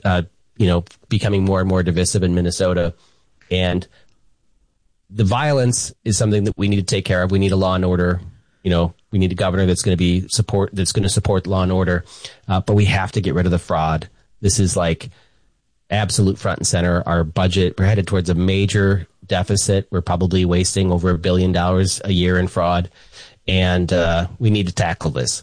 becoming more and more divisive in Minnesota. And the violence is something that we need to take care of. We need a law and order. We need a governor that's going to support law and order. But we have to get rid of the fraud. This is like absolute front and center. Our budget, we're headed towards a major deficit. We're probably wasting over $1 billion a year in fraud. And we need to tackle this.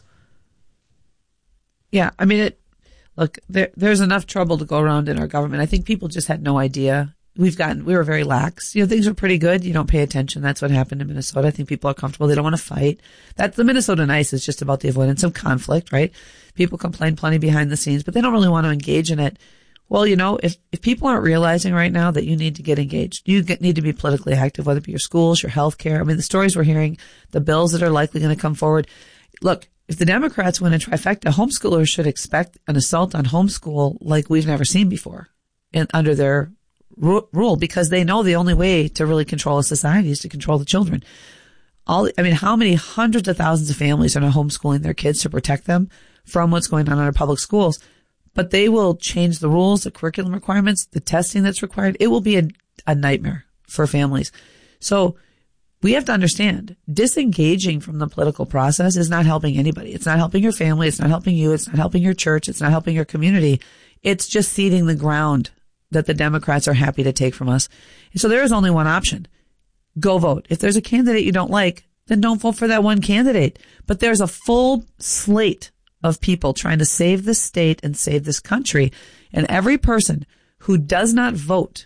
Yeah, I mean, there's enough trouble to go around in our government. I think people just had no idea. We were very lax. Things were pretty good. You don't pay attention. That's what happened in Minnesota. I think people are comfortable. They don't want to fight. That's the Minnesota nice is just about the avoidance of conflict, right? People complain plenty behind the scenes, but they don't really want to engage in it. Well, if people aren't realizing right now that you need to get engaged, you need to be politically active, whether it be your schools, your health care. I mean, the stories we're hearing, the bills that are likely going to come forward. Look, if the Democrats win a trifecta, homeschoolers should expect an assault on homeschool like we've never seen before under their rule, because they know the only way to really control a society is to control the children. How many hundreds of thousands of families are now homeschooling their kids to protect them from what's going on in our public schools? But they will change the rules, the curriculum requirements, the testing that's required. It will be a nightmare for families. So we have to understand, disengaging from the political process is not helping anybody. It's not helping your family. It's not helping you. It's not helping your church. It's not helping your community. It's just ceding the ground that the Democrats are happy to take from us. And so there is only one option. Go vote. If there's a candidate you don't like, then don't vote for that one candidate. But there's a full slate of people trying to save this state and save this country. And every person who does not vote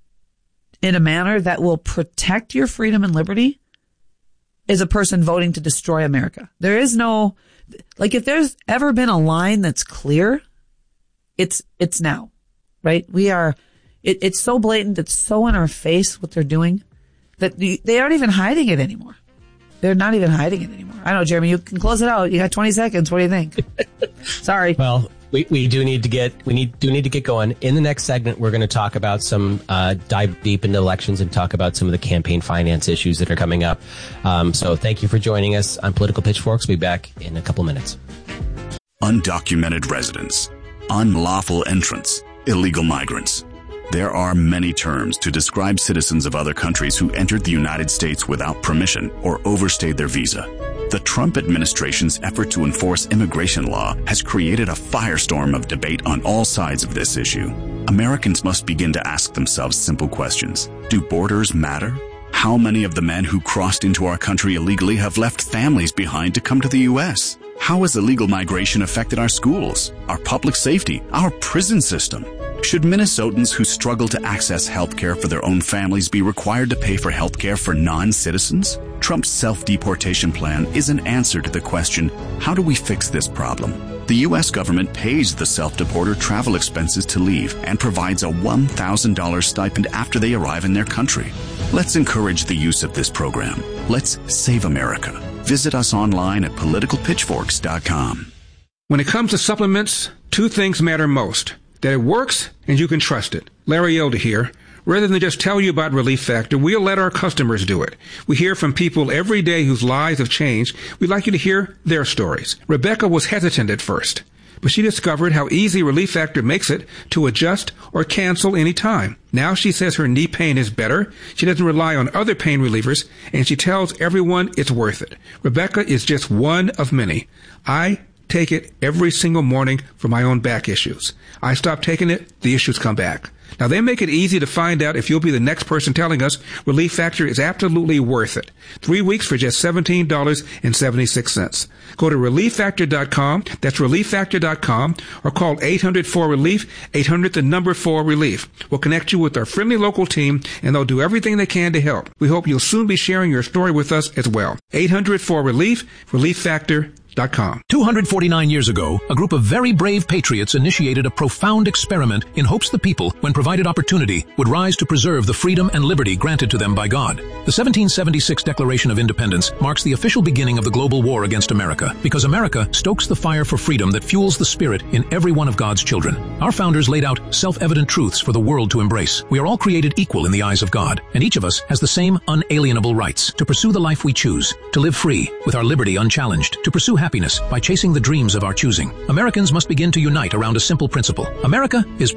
in a manner that will protect your freedom and liberty is a person voting to destroy America. There is no, if there's ever been a line that's clear, it's now, right? It's so blatant. It's so in our face what they're doing that they aren't even hiding it anymore. They're not even hiding it anymore. I know, Jeremy, you can close it out. You got 20 seconds. What do you think? Sorry. Well, we do need to get going. In the next segment, we're going to talk about dive deep into elections and talk about some of the campaign finance issues that are coming up. So thank you for joining us on Political Pitchforks. We'll be back in a couple minutes. Undocumented residents, unlawful entrants, illegal migrants. There are many terms to describe citizens of other countries who entered the United States without permission or overstayed their visa. The Trump administration's effort to enforce immigration law has created a firestorm of debate on all sides of this issue. Americans must begin to ask themselves simple questions. Do borders matter? How many of the men who crossed into our country illegally have left families behind to come to the U.S.? How has illegal migration affected our schools, our public safety, our prison system? Should Minnesotans who struggle to access health care for their own families be required to pay for health care for non-citizens? Trump's self-deportation plan is an answer to the question, how do we fix this problem? The U.S. government pays the self-deporter travel expenses to leave and provides a $1,000 stipend after they arrive in their country. Let's encourage the use of this program. Let's save America. Visit us online at politicalpitchforks.com. When it comes to supplements, two things matter most. That it works and you can trust it. Larry Elder here. Rather than just tell you about Relief Factor, we'll let our customers do it. We hear from people every day whose lives have changed. We'd like you to hear their stories. Rebecca was hesitant at first, but she discovered how easy Relief Factor makes it to adjust or cancel any time. Now she says her knee pain is better. She doesn't rely on other pain relievers, and she tells everyone it's worth it. Rebecca is just one of many. I take it every single morning for my own back issues. I stop taking it, the issues come back. Now, they make it easy to find out if you'll be the next person telling us Relief Factor is absolutely worth it. 3 weeks for just $17.76. Go to ReliefFactor.com. That's ReliefFactor.com. Or call 800-4RELIEF, 800-4RELIEF. We'll connect you with our friendly local team, and they'll do everything they can to help. We hope you'll soon be sharing your story with us as well. 800-4RELIEF, ReliefFactor.com. 249 years ago, a group of very brave patriots initiated a profound experiment in hopes the people, when provided opportunity, would rise to preserve the freedom and liberty granted to them by God. The 1776 Declaration of Independence marks the official beginning of the global war against America, because America stokes the fire for freedom that fuels the spirit in every one of God's children. Our founders laid out self-evident truths for the world to embrace. We are all created equal in the eyes of God, and each of us has the same unalienable rights to pursue the life we choose, to live free, with our liberty unchallenged, to pursue happiness by chasing the dreams of our choosing. Americans must begin to unite around a simple principle. America is